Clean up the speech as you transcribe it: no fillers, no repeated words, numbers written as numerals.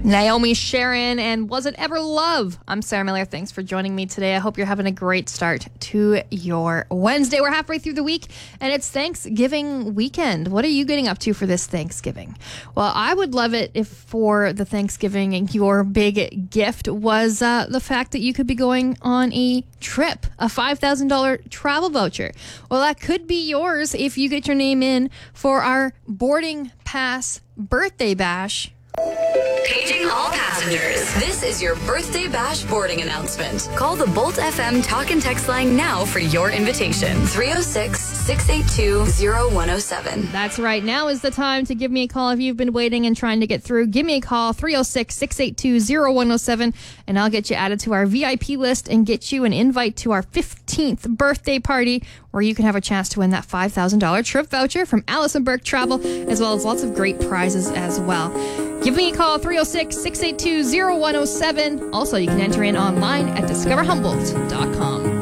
Naomi Sharon and Was It Ever Love? I'm Sarah Miller. Thanks for joining me today. I hope you're having a great start to your Wednesday. We're halfway through the week and it's Thanksgiving weekend. What are you getting up to for this Thanksgiving? Well, I would love it if for the Thanksgiving your big gift was the fact that you could be going on a trip, a $5,000 travel voucher. Well, that could be yours if you get your name in for our boarding pass birthday bash. Paging all passengers. This is your birthday bash boarding announcement. Call the Bolt FM talk and text line now for your invitation. 306-682-0107. That's right. Now is the time to give me a call if you've been waiting and trying to get through. Give me a call, 306-682-0107, and I'll get you added to our VIP list and get you an invite to our 15th birthday party where you can have a chance to win that $5,000 trip voucher from Allison Burke Travel, as well as lots of great prizes as well. Give me a call, 306-682-0107. Also, you can enter in online at discoverhumboldt.com.